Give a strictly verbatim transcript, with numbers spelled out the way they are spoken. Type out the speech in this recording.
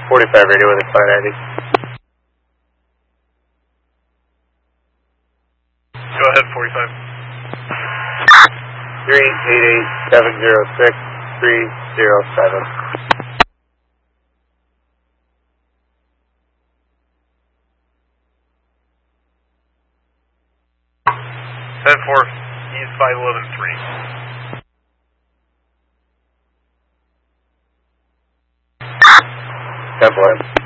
forty-five radio with a flight I D. Go ahead, forty-five. three eight eight seven zero six three zero seven. ten four, East five eleven three. ten four.